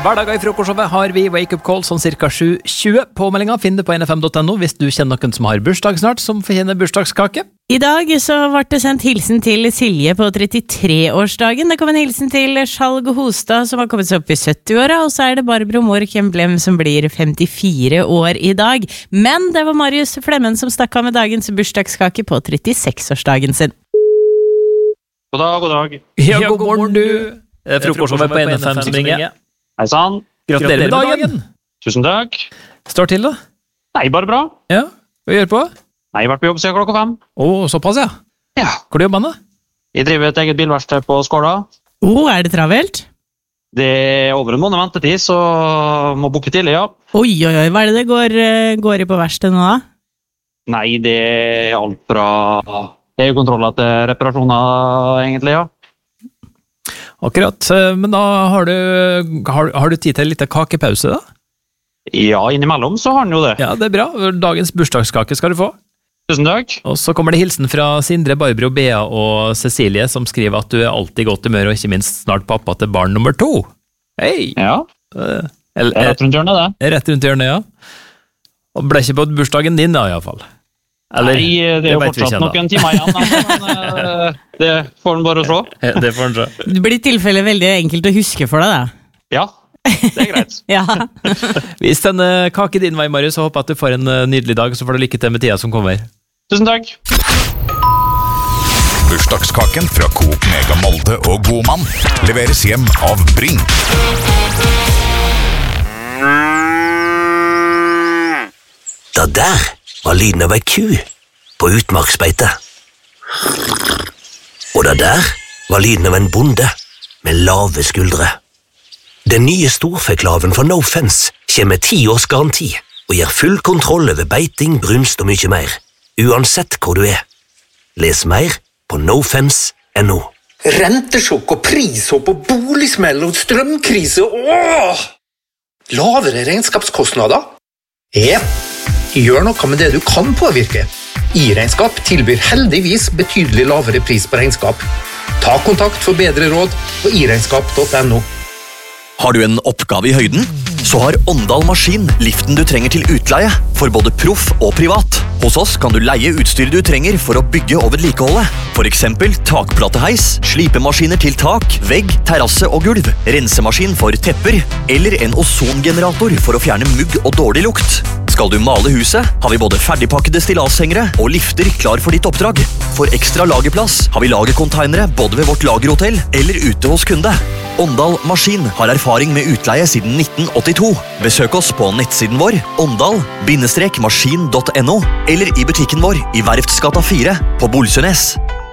Hverdager I frokostshowet har vi Wake Up Call sånn cirka 7:20. Påmeldinga finner du på nfm.no hvis du kjenner noen som har bursdag snart, som fortjener bursdagskake. I dag så ble det sendt hilsen til Silje på 33-årsdagen. Det kom en hilsen til Skjalg Hostad som har kommet seg opp I 70-åra, og så det Barbro Mork Emblem som blir 54 år I dag. Men det var Marius Flemmen som stakk av med dagens bursdagskake på 36-årsdagen sin. God dag, god dag. Ja, god morgen du. Frokostshowet på NFM som ringer. Hei sann. Gratulerer med dagen. Tusen takk. Står til da? Nei, bare bra. Ja, hva gjør du på? Nei, jeg har vært på jobb siden klokka 5. Såpass ja. Ja. Hvor jobber du? Jeg driver et eget bilverksted på Skåla. Det travelt? Det over en måned ventetid, så må booke tidlig, ja. Oi, hva det går I på verksted nå da? Nei, det alt fra EU-kontroller til reparasjoner, egentlig, ja. Akkurat, men da har du tid til en liten kakepause da? Ja, innimellom så har han jo det. Ja, det bra. Dagens bursdagskake skal du få. Tusen takk. Og så kommer det hilsen fra Sindre, Barbro, Bea og Cecilie, som skriver at du alltid godt humør, og ikke minst snart pappa til barn nummer 2. Hei! Ja, rett rundt hjørnet det. Rett rundt hjørnet, ja. Og ble ikke på bursdagen din da, I hvert fall. Eller, nei, det jo fortsatt noen timer igjen, men det får han bare se. Det får han se. Det blir I tilfelle veldig enkelt å huske for deg da. Ja, det greit. Ja. Hvis denne kake din vei, Marius, så håper jeg at du får en nydelig dag, så får du lykke til med tida som kommer. Tusen takk. Bursdagskaken fra Coop Mega Molde og Godmann leveres hjem av Brink. Da der var lyden av ei ku på utmarksbeite. Og da der var lyden av en bonde med lave skuldre. Den nye storfeklaven fra No Fence kommer med 10 års garanti og gir full kontroll over beiting, brunst og mye mer, uansett hvor du Les mer på nofence.no. Rentesjokk og prishopp og boligsmell og strømkrise. Lavere regnskapskostnader? Gjør noe med det du kan påvirke. I-regnskap tilbyr heldigvis betydelig lavere pris på regnskap. Ta kontakt for bedre råd på iregnskap.no. Har du en oppgave I høyden? Så har Åndal Maskin liften du trenger til utleie, for både proff og privat. Hos oss kan du leie utstyr du trenger for å bygge og vedlikeholde. For eksempel takplateheis, slipemaskiner til tak, vegg, terrasse og gulv, rensemaskin for tepper, eller en ozongenerator for å fjerne mugg og dårlig lukt. Skal du male huset, har vi både ferdigpakkede stilashengere og lifter klar for ditt oppdrag. For ekstra lagerplass har vi lagercontainere både ved vårt lagerhotell eller ute hos kunde. Åndal Maskin har erfaring med utleie siden 1982. Besøk oss på nettsiden vår, åndal-maskin.no, eller I butikken vår I Verftsgata 4 på Bolsønes.